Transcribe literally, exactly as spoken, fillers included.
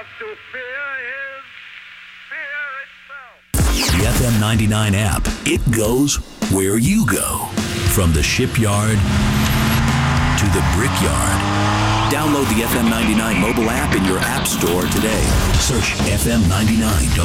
have to fear is fear itself. The F M ninety-nine app. It goes where you go. From the shipyard to the brickyard. Download the F M ninety-nine mobile app in your app store today. Search F M ninety-nine